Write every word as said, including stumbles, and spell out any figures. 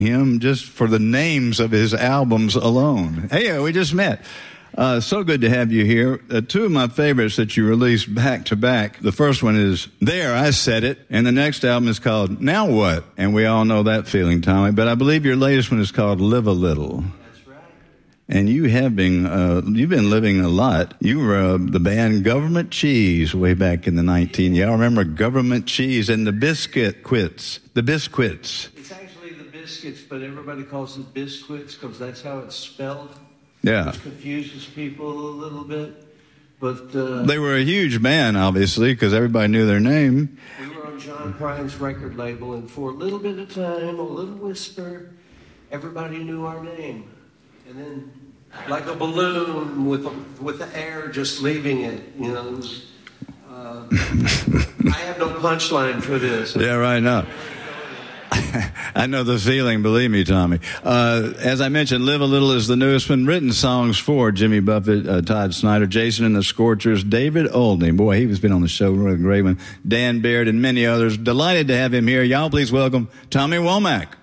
him just for the names of his albums alone. Hey, we just met. Uh, so good to have you here. Uh, two of my favorites that you released back to back. The first one is There, I Said It. And the next album is called Now What? And we all know that feeling, Tommy. But I believe your latest one is called Live a Little. That's right. And you have been, uh, you've been living a lot. You were uh, the band Government Cheese way back in the nineteen. Y'all remember Government Cheese and the Biscuit Quits. The Biscuits. It's actually the Biscuits, but everybody calls it Biscuits because that's how it's spelled. Yeah. Which confuses people a little bit. But uh, they were a huge band, obviously, because everybody knew their name. We were on John Prine's record label, and for a little bit of time, a little whisper, everybody knew our name. And then, like a balloon with with the air just leaving it, you know. It was, uh, I have no punchline for this. Yeah, right now. I know the feeling, believe me, Tommy. Uh, as I mentioned, Live a Little is the newest one. Written songs for Jimmy Buffett, uh, Todd Snider, Jason and the Scorchers, David Oldney. Boy, he has been on the show, really great one. Dan Baird and many others. Delighted to have him here. Y'all please welcome Tommy Womack.